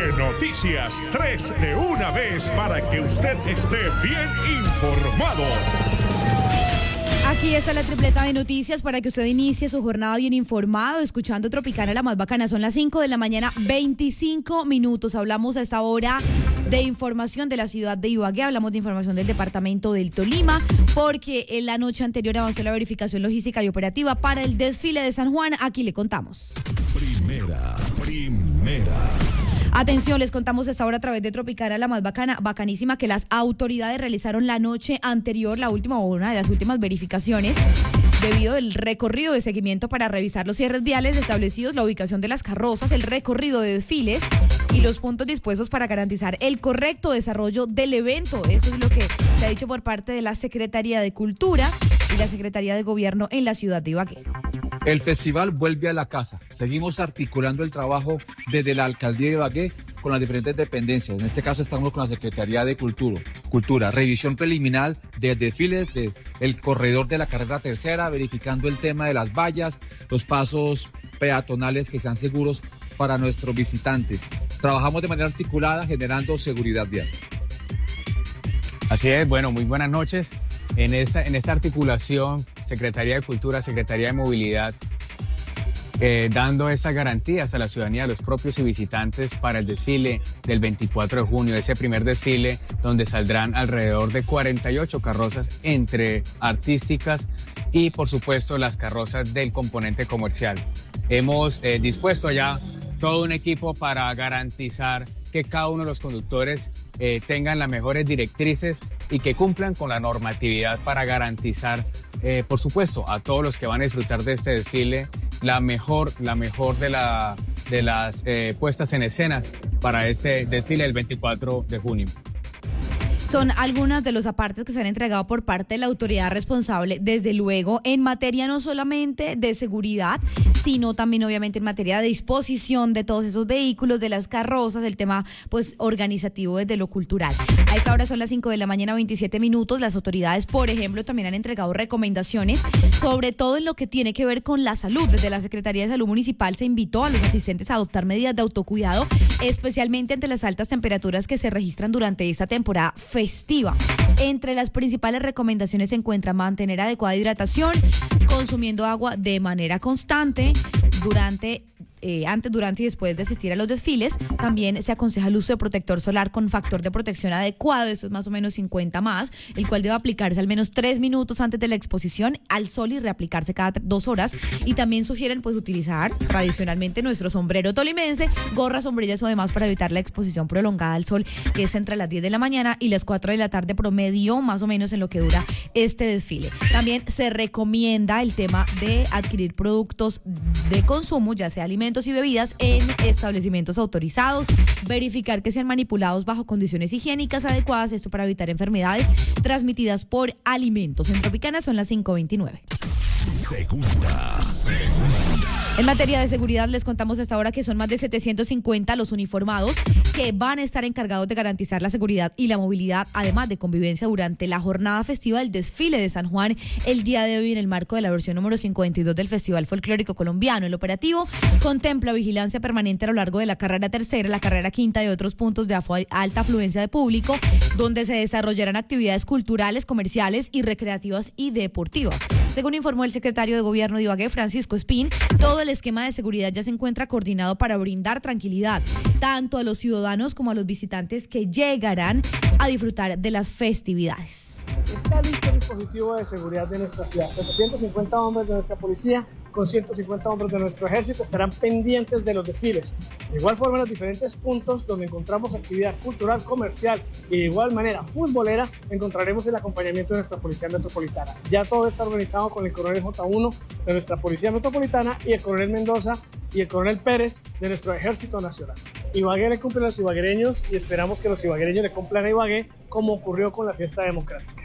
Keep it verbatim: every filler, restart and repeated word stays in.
de Noticias, tres de una vez para que usted esté bien informado. Aquí está la tripleta de noticias para que usted inicie su jornada bien informado, escuchando Tropicana, la más bacana. Son las cinco de la mañana, veinticinco minutos. Hablamos a esta hora de información de la ciudad de Ibagué, hablamos de información del departamento del Tolima, porque en la noche anterior avanzó la verificación logística y operativa para el desfile de San Juan. Aquí le contamos. Primera, primera. Atención, les contamos esta hora a través de Tropicana, la más bacana, bacanísima, que las autoridades realizaron la noche anterior, la última o una de las últimas verificaciones, debido al recorrido de seguimiento para revisar los cierres viales establecidos, la ubicación de las carrozas, el recorrido de desfiles y los puntos dispuestos para garantizar el correcto desarrollo del evento. Eso es lo que se ha dicho por parte de la Secretaría de Cultura y la Secretaría de Gobierno en la ciudad de Ibagué. El festival vuelve a la casa. Seguimos articulando el trabajo desde la Alcaldía de Ibagué con las diferentes dependencias. En este caso estamos con la Secretaría de Cultura. Cultura, revisión preliminar de desfiles del corredor de la carrera tercera, verificando el tema de las vallas, los pasos peatonales que sean seguros para nuestros visitantes. Trabajamos de manera articulada generando seguridad vial. Así es, bueno, muy buenas noches. En esta, en esta articulación, Secretaría de Cultura, Secretaría de Movilidad, eh, dando esas garantías a la ciudadanía, a los propios y visitantes para el desfile del veinticuatro de junio, ese primer desfile donde saldrán alrededor de cuarenta y ocho carrozas entre artísticas y, por supuesto, las carrozas del componente comercial. Hemos eh, dispuesto ya todo un equipo para garantizar que cada uno de los conductores eh, tengan las mejores directrices y que cumplan con la normatividad para garantizar, eh, por supuesto, a todos los que van a disfrutar de este desfile, la mejor, la mejor de, la, de las eh, puestas en escenas para este desfile del veinticuatro de junio. Son algunas de los apartes que se han entregado por parte de la autoridad responsable, desde luego, en materia no solamente de seguridad, sino también obviamente en materia de disposición de todos esos vehículos, de las carrozas, el tema pues organizativo desde lo cultural. A esta hora son las cinco de la mañana, veintisiete minutos. Las autoridades, por ejemplo, también han entregado recomendaciones, sobre todo en lo que tiene que ver con la salud. Desde la Secretaría de Salud Municipal se invitó a los asistentes a adoptar medidas de autocuidado, especialmente ante las altas temperaturas que se registran durante esta temporada festiva. Entre las principales recomendaciones se encuentra mantener adecuada hidratación, consumiendo agua de manera constante durante Eh, antes, durante y después de asistir a los desfiles. También se aconseja el uso de protector solar con factor de protección adecuado, eso es más o menos cincuenta más, el cual debe aplicarse al menos tres minutos antes de la exposición al sol y reaplicarse cada dos horas. Y también sugieren pues utilizar tradicionalmente nuestro sombrero tolimense, gorras, sombrillas o demás para evitar la exposición prolongada al sol, que es entre las diez de la mañana y las cuatro de la tarde promedio, más o menos en lo que dura este desfile. También se recomienda el tema de adquirir productos de consumo, ya sea alimentos y bebidas, en establecimientos autorizados, verificar que sean manipulados bajo condiciones higiénicas adecuadas, esto para evitar enfermedades transmitidas por alimentos. En Tropicana son las cinco veintinueve. Segunda, segunda. En materia de seguridad les contamos hasta ahora que son más de setecientos cincuenta los uniformados que van a estar encargados de garantizar la seguridad y la movilidad, además de convivencia durante la jornada festiva del desfile de San Juan el día de hoy en el marco de la versión número cincuenta y dos del Festival Folclórico Colombiano. El operativo contempla vigilancia permanente a lo largo de la carrera tercera, la carrera quinta y otros puntos de alta afluencia de público, donde se desarrollarán actividades culturales, comerciales y recreativas y deportivas. Según informó el secretario de Gobierno de Ibagué, Francisco Espín, todo el esquema de seguridad ya se encuentra coordinado para brindar tranquilidad tanto a los ciudadanos como a los visitantes que llegarán a disfrutar de las festividades. Está listo el dispositivo de seguridad de nuestra ciudad. setecientos cincuenta hombres de nuestra policía con ciento cincuenta hombres de nuestro ejército estarán pendientes de los desfiles. De igual forma, en los diferentes puntos donde encontramos actividad cultural, comercial y de igual manera futbolera, encontraremos el acompañamiento de nuestra Policía Metropolitana. Ya todo está organizado con el coronel J uno de nuestra Policía Metropolitana y el coronel Mendoza y el coronel Pérez de nuestro Ejército Nacional. Ibagué le cumple a los ibaguereños y esperamos que los ibaguereños le cumplan a Ibagué, como ocurrió con la fiesta democrática.